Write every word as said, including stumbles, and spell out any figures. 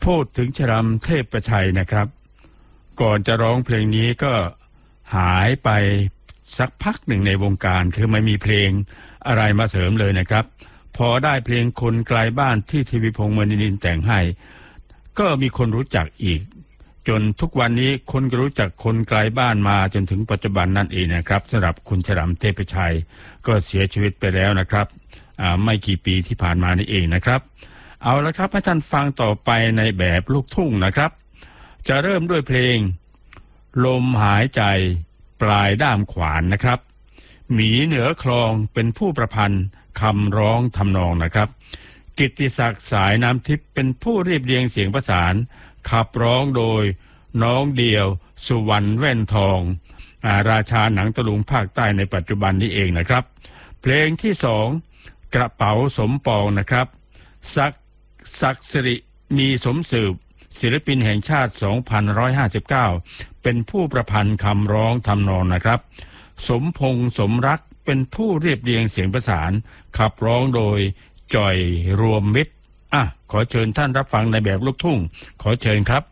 พูดถึงชรัมเทพประชัยนะครับก่อนจะร้องเพลงนี้ก็หายไปสักพักหนึ่งในวงการคือไม่มีเพลงอะไรมาเสริมเลยนะครับพอได้เพลงคนไกลบ้านที่ทีวีพงษ์มณีนินแต่งให้ก็มีคนรู้จักอีกจนทุกวันนี้คนก็รู้จักคนไกลบ้านมาจนถึงปัจจุบันนั่นเองนะครับสำหรับคุณชรัมเทพชัยก็เสียชีวิตไปแล้วนะครับไม่กี่ปีที่ผ่านมานี่เองนะครับเอาละครับให้ท่านฟังต่อไปในแบบลูกทุ่งนะครับจะเริ่มด้วยเพลงลมหายใจปลายด้ามขวานนะครับหมีเหนือคลองเป็นผู้ประพันธ์คำร้องทำนองนะครับกิตติศักดิ์สายน้ำทิพย์เป็นผู้เรียบเรียงเสียงประสานขับร้องโดยน้องเดียวสุวรรณแว่นทองราชาหนังตะลุงภาคใต้ในปัจจุบันนี้เองนะครับเพลงที่สองกระเป๋าสมปองนะครับศักศักดิ์สิริมีสมสืบศิลปินแห่งชาติสองพันหนึ่งร้อยห้าสิบเก้าเป็นผู้ประพันธ์คำร้องทำนองนะครับสมพงษ์สมรักเป็นผู้เรียบเรียงเสียงประสานขับร้องโดยจ่อยรวมมิตรอ่ะขอเชิญท่านรับฟังในแบบลูกทุ่งขอเชิญครับ